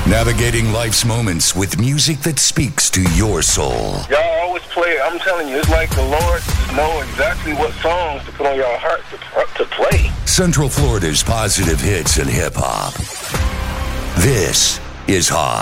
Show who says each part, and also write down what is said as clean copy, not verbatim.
Speaker 1: Navigating life's moments with music that speaks to your soul.
Speaker 2: Y'all always play, I'm telling you, it's like the Lord know exactly what songs to put on y'all heart to play.
Speaker 1: Central Florida's positive hits and hip-hop. This is Hot.